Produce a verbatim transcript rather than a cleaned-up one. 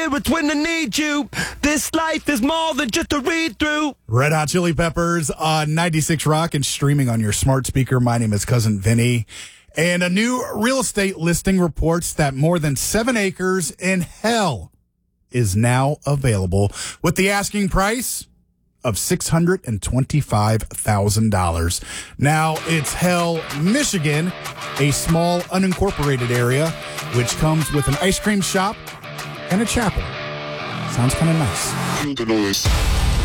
It's when I need you. This life is more than just a read-through. Red Hot Chili Peppers on ninety-six Rock and streaming on your smart speaker. My name is Cousin Vinny. And a new real estate listing reports that more than seven acres in hell is now available with the asking price of six hundred twenty-five thousand dollars. Now, it's Hell, Michigan, a small unincorporated area, which comes with an ice cream shop and a chapel. Sounds kind of nice. The noise.